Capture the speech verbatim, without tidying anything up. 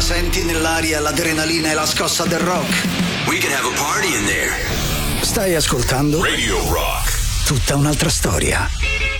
Senti nell'aria l'adrenalina e la scossa del rock? We can have a party in there. Stai ascoltando Radio Rock. Tutta un'altra storia.